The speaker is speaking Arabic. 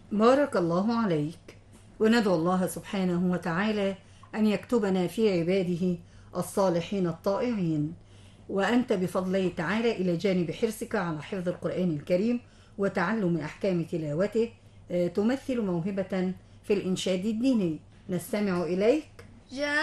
بارك الله عليك. وندعو الله سبحانه وتعالى أن يكتبنا في عباده الصالحين الطائعين. وأنت بفضله تعالى إلى جانب حرصك على حفظ القرآن الكريم وتعلم أحكام تلاوته تمثل موهبة في الإنشاد الديني. نستمع إليك.